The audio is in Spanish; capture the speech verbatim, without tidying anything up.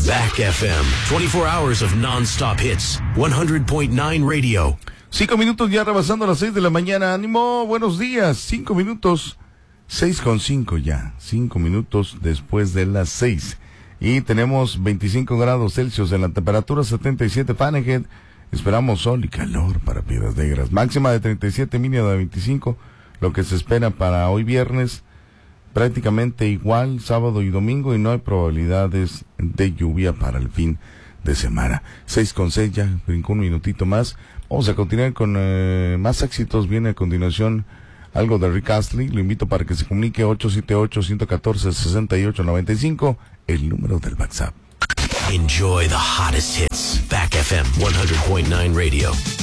Back F M, veinticuatro hours of non-stop hits, cien point nueve radio. Cinco minutos ya rebasando las seis de la mañana. Ánimo, buenos días. Cinco minutos, seis con cinco ya. Cinco minutos después de las seis. Y tenemos veinticinco grados Celsius en la temperatura, setenta y siete Fahrenheit. Esperamos sol y calor para Piedras Negras. Máxima de treinta y siete, mínima de veinticinco. Lo que se espera para hoy viernes, prácticamente igual, sábado y domingo, y no hay probabilidades de lluvia para el fin de semana. Seis con seis, ya brincó un minutito más. Vamos a continuar con eh, más éxitos. Viene a continuación algo de Rick Astley. Lo invito para que se comunique ocho siete ocho, uno uno cuatro, seis ocho nueve cinco, el número del WhatsApp. Enjoy the hottest hits. Back F M, cien point nueve radio.